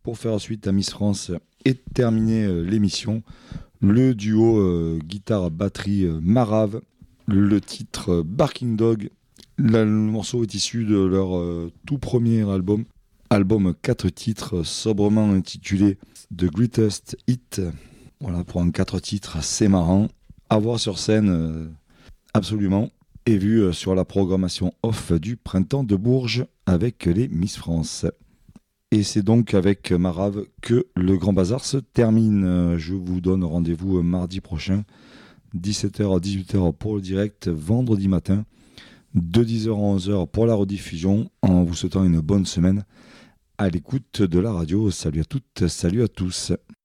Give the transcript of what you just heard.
pour faire suite à Miss France et terminer l'émission. Le duo guitare-batterie Marave, le titre Barking Dog. Le morceau est issu de leur tout premier album. Album 4 titres, sobrement intitulé The Greatest Hit. Voilà, pour un 4 titres assez marrant. À voir sur scène, absolument. Et vu sur la programmation off du printemps de Bourges avec les Miss France. Et c'est donc avec Marave que le Grand Bazar se termine. Je vous donne rendez-vous mardi prochain, 17h à 18h pour le direct, vendredi matin, de 10h à 11h pour la rediffusion, en vous souhaitant une bonne semaine à l'écoute de la radio. Salut à toutes, salut à tous.